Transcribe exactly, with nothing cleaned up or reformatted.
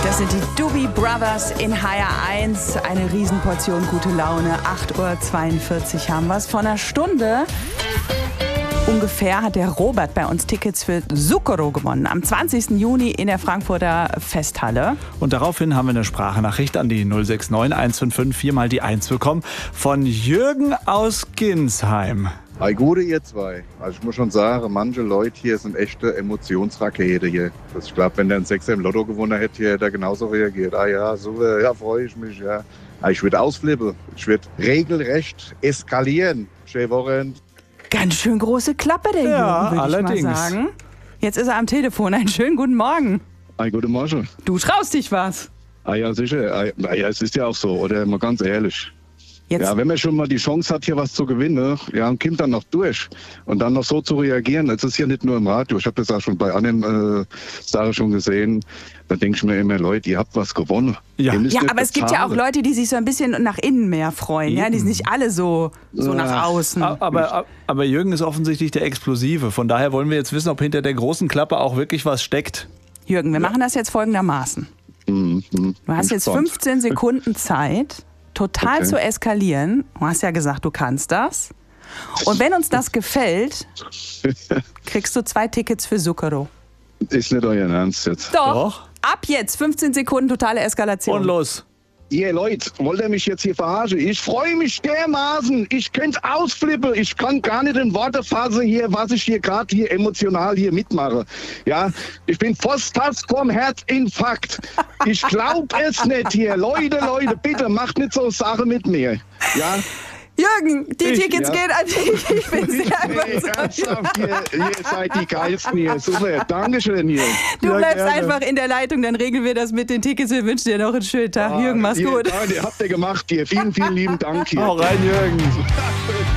Das sind die Doobie Brothers in H R eins. Eine Riesenportion gute Laune. acht Uhr zweiundvierzig haben wir es. Vor einer Stunde ungefähr hat der Robert bei uns Tickets für Zucchero gewonnen. Am zwanzigsten Juni in der Frankfurter Festhalle. Und daraufhin haben wir eine Sprachnachricht an die null sechs neun eins fünf fünf vier mal die eins bekommen von Jürgen aus Ginsheim. Hi, gute ihr zwei. Also ich muss schon sagen, manche Leute hier sind echte Emotionsrakete hier. Also ich glaube, wenn der einen Sechser im Lotto gewonnen hätte, hier hätte er genauso reagiert. Ah ja, super, ja, freue ich mich, ja. Aber ich würde ausflippen. Ich würde regelrecht eskalieren. Schöne Wochenende. Ganz schön große Klappe, der Ja, Jürgen, würde allerdings. ich mal sagen. Jetzt ist er am Telefon. Einen schönen guten Morgen. Hi, guten Morgen. Du traust dich was. Ah ja, sicher. Ah, ja, es ist ja auch so, oder mal ganz ehrlich. Jetzt, Ja, wenn man schon mal die Chance hat, hier was zu gewinnen, ja, und kommt dann noch durch und dann noch so zu reagieren, das ist ja nicht nur im Radio, ich habe das auch schon bei anderen äh, Sachen schon gesehen, da denke ich mir immer, Leute, ihr habt was gewonnen. Ja. Ihr müsst ja, nicht aber es gibt ja auch bezahlen. Leute, die sich so ein bisschen nach innen mehr freuen. Ja? Die sind nicht alle so, so nach Ja. außen. Aber, aber Jürgen ist offensichtlich der Explosive. Von daher wollen wir jetzt wissen, ob hinter der großen Klappe auch wirklich was steckt. Jürgen, wir machen das jetzt folgendermaßen. Mhm, mhm. Du hast Bin jetzt gespannt. fünfzehn Sekunden Zeit, total Okay. zu eskalieren. Du hast ja gesagt, du kannst das. Und wenn uns das gefällt, kriegst du zwei Tickets für Zucchero. Ist nicht euer Ernst jetzt. Doch. Doch. Ab jetzt fünfzehn Sekunden totale Eskalation. Und los. Ihr Leute, wollt ihr mich jetzt hier verarschen? Ich freue mich dermaßen. Ich könnte ausflippen. Ich kann gar nicht in Worte fassen hier, was ich hier gerade hier emotional hier mitmache. Ja, ich bin fast fast vorm Herzinfarkt. Ich glaub es nicht hier. Leute, Leute, bitte macht nicht so Sache mit mir. Ja. Jürgen, die Ich, Tickets ja. gehen an dich. Ich bin sehr Hey, überzeugt. ernsthaft, ihr, ihr seid die Geilsten hier. Super. Dankeschön hier. Du Ja, bleibst gerne. einfach in der Leitung, dann regeln wir das mit den Tickets. Wir wünschen dir noch einen schönen Tag. Jürgen, mach's ihr, gut. Ihr habt ihr gemacht hier. Vielen, vielen lieben Dank hier. Hau rein, Jürgen.